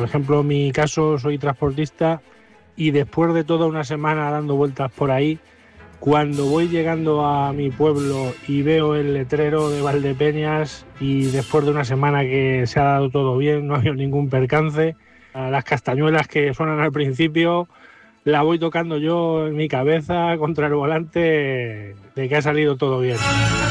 ejemplo, en mi caso soy transportista y después de toda una semana dando vueltas por ahí, cuando voy llegando a mi pueblo y veo el letrero de Valdepeñas y después de una semana que se ha dado todo bien, no ha habido ningún percance, a las castañuelas que suenan al principio la voy tocando yo en mi cabeza contra el volante de que ha salido todo bien.